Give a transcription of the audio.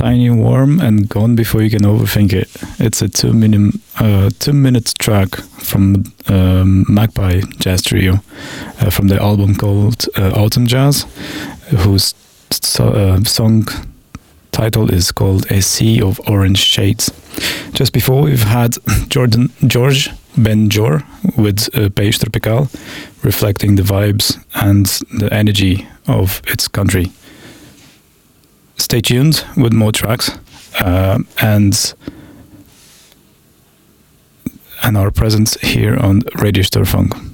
tiny, warm, and gone before you can overthink it. It's a 2-minute track from Magpie Jazz Trio from the album called Autumn Jazz, whose song title is called A Sea of Orange Shades. Just before, we've had George Ben-Jor with Page Tropical, reflecting the vibes and the energy of its country. Stay tuned with more tracks and our presence here on Radio Stir Funk.